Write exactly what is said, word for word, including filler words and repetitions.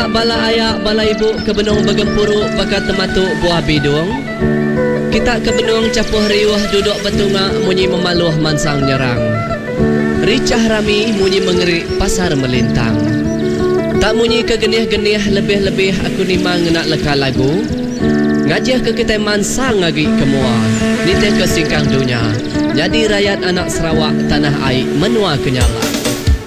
Kita bala ayak bala ibu ke benung bagempuru bakat tematuk buah bidung. Kita ke benung capuh riuh duduk betungak munyi memaluh mansang nyerang. Ricah rami munyi mengerik pasar melintang. Tak munyi kegenih-genih lebih-lebih aku nimang nak leka lagu. Ngajih ke kita mansang ngagi kemua. Niteh ke singkang dunia. Jadi rakyat anak Sarawak tanah air menua kenyala.